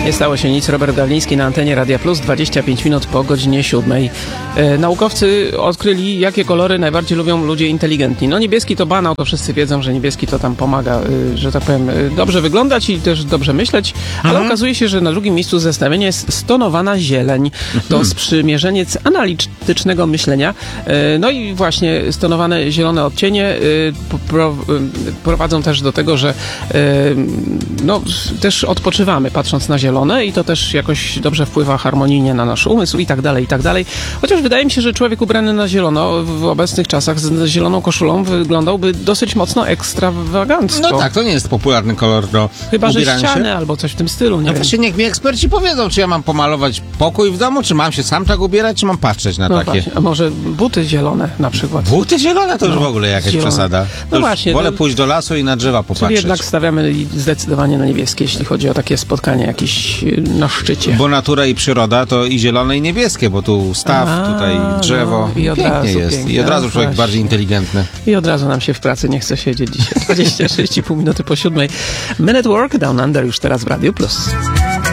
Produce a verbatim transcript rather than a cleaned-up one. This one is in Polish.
Nie stało się nic. Robert Dawliński na antenie Radia Plus, dwadzieścia pięć minut po godzinie siódmej. E, naukowcy odkryli, jakie kolory najbardziej lubią ludzie inteligentni. No niebieski to banał, to wszyscy wiedzą, że niebieski to tam pomaga, y, że tak powiem, y, dobrze wyglądać i też dobrze myśleć, ale mhm. okazuje się, że na drugim miejscu zestawienia jest stonowana zieleń. To mhm. sprzymierzeniec analitycznego myślenia. E, no i właśnie stonowane zielone odcienie y, pro, y, prowadzą też do tego, że y, no, też odpoczywamy patrząc na zielone i to też jakoś dobrze wpływa harmonijnie na nasz umysł i tak dalej, i tak dalej. Chociaż wydaje mi się, że człowiek ubrany na zielono w obecnych czasach z zieloną koszulą wyglądałby dosyć mocno ekstrawagancko. No tak, to nie jest popularny kolor do Chyba, że ściany się. albo coś w tym stylu, nie no wiem. Właśnie niech mi eksperci powiedzą, czy ja mam pomalować pokój w domu, czy mam się sam tak ubierać, czy mam patrzeć na no takie. Właśnie. A może buty zielone na przykład. Buty zielone to już no, w ogóle jakaś zielone. Przesada. To no właśnie. Wolę to... pójść do lasu i na drzewa popatrzeć. Czyli jednak stawiamy zdecydowanie na niebieskie, jeśli chodzi o takie spotkanie jakieś na szczycie. Bo natura i przyroda to i zielone, i niebieskie, bo tu staw, A, tutaj drzewo. No, i od pięknie razu, jest. pięknie. I od razu człowiek Właśnie. bardziej inteligentny. I od razu nam się w pracy nie chce siedzieć dzisiaj. dwadzieścia sześć i pół minuty po siódmej. Men at Work, Down Under już teraz w Radiu Plus.